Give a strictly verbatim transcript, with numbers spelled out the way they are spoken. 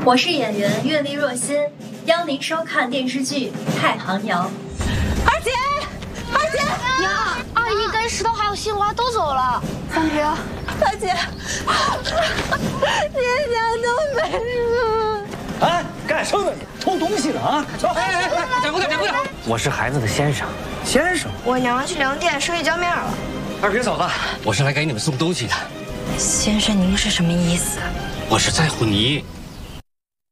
我是演员阅历若欣，邀您收看电视剧《太行谣》。 二姐，二姐呀，二姨跟石头还有杏花都走了。三姐， 大姐，爹娘都没了。 哎，干什么呢你？偷东西呢啊！走！ 哎哎哎，掌柜的，掌柜的，我是孩子的先生。 先生， 我娘去粮店赊一江面了。 二别走了，我是来给你们送东西的。 先生，您是什么意思？ 我是在乎你。